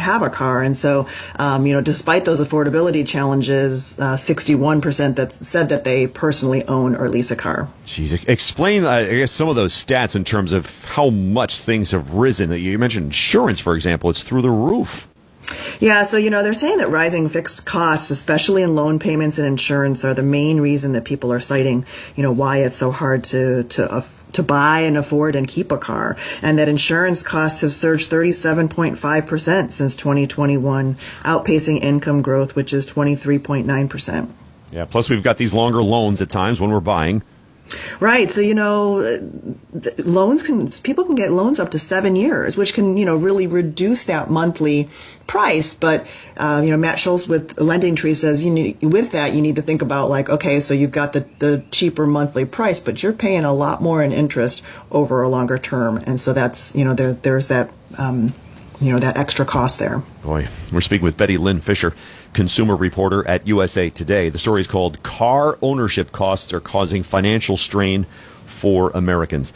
have a car. And so, despite those affordability challenges, 61% that said that they personally own or lease a car. Jeez, explain, I guess, some of those stats in terms of how much things have risen. You mentioned insurance, for example. It's through the roof. Yeah, so, they're saying that rising fixed costs, especially in loan payments and insurance, are the main reason that people are citing, why it's so hard to buy and afford and keep a car, and that insurance costs have surged 37.5% since 2021, outpacing income growth, which is 23.9%. Yeah, plus we've got these longer loans at times when we're buying. Right. So, people can get loans up to 7 years, which can, really reduce that monthly price. But, Matt Schultz with Lending Tree says, with that, you need to think about okay, so you've got the cheaper monthly price, but you're paying a lot more in interest over a longer term. And so that's, there's that, that extra cost there. Boy, we're speaking with Betty Lynn Fisher, consumer reporter at USA Today. The story is called Car Ownership Costs Are Causing Financial Strain for Americans.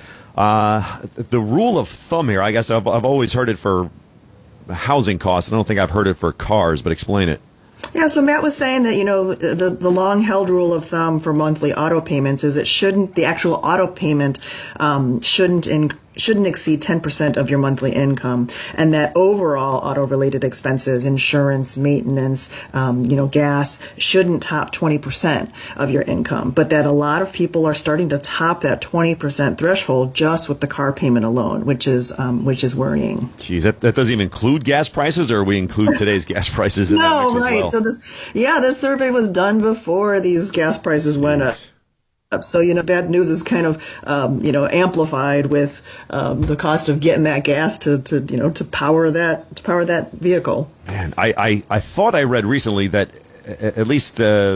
The rule of thumb here, I guess I've always heard it for housing costs. I don't think I've heard it for cars, but explain it. Yeah, so Matt was saying that, the long-held rule of thumb for monthly auto payments is the actual auto payment shouldn't exceed 10% of your monthly income, and that overall auto-related expenses, insurance, maintenance, gas, shouldn't top 20% of your income. But that a lot of people are starting to top that 20% threshold just with the car payment alone, which is worrying. Geez, that doesn't even include gas prices, or we include today's gas prices in that mix as well? No, right. So this survey was done before these gas prices went up. So, bad news is kind of, amplified with the cost of getting that gas to power that vehicle. Man, I thought I read recently that at least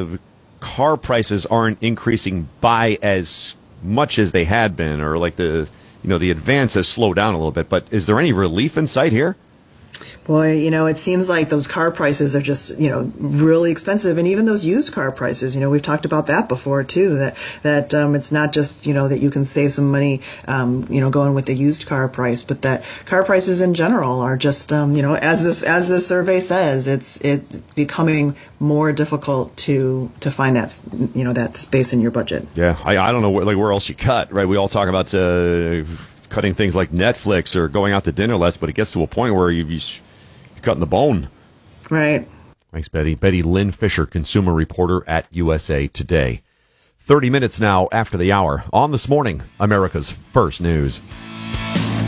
car prices aren't increasing by as much as they had been, or the advance has slowed down a little bit. But is there any relief in sight here? Boy, it seems like those car prices are just, really expensive. And even those used car prices, we've talked about that before too, that it's not just, that you can save some money, going with the used car price, but that car prices in general are just, as this survey says, it's becoming more difficult to find that, that space in your budget. Yeah. I don't know where else you cut, right? We all talk about, cutting things like Netflix or going out to dinner less, but it gets to a point where you're cutting the bone. Right. Thanks, Betty. Betty Lynn Fisher, consumer reporter at USA Today. 30 minutes now after the hour on This Morning, America's First News.